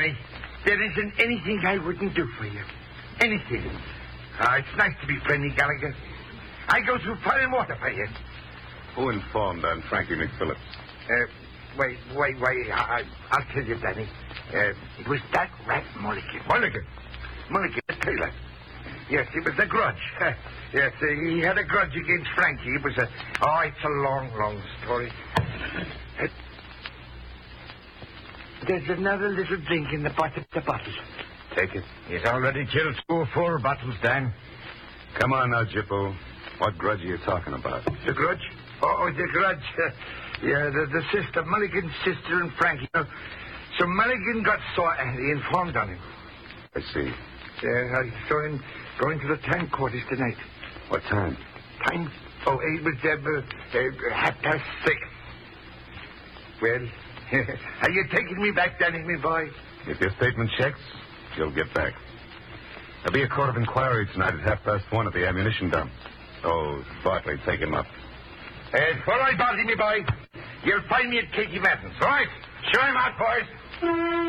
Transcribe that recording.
Danny. There isn't anything I wouldn't do for you. Anything. It's nice to be friendly, Gallagher. I go through fire and water for you. Who informed on Frankie McPhillips? Wait. I'll tell you, Danny. It was that rat Mulligan. Mulligan, the tailor. Yes, it was a grudge. Yes, he had a grudge against Frankie. It was it's a long story. There's another little drink in the bottom of the bottle. Take it. He's already killed 2 or 4 bottles, Dan. Come on now, Jippo. What grudge are you talking about? The grudge? Oh, the grudge. Yeah, the sister, Mulligan's sister and Frankie. So Mulligan got sore and he informed on him. I see. Yeah, I saw him going to the tank quarters tonight. What time? Time? Oh, it was 6:30. Well, are you taking me back, Danny, me boy? If your statement checks, you'll get back. There'll be a court of inquiry tonight at 1:30 at the ammunition dump. Oh, Bartley, take him up. All right, Bartley, me boy. You'll find me at Katie Madden's, all right? Show him out, boys.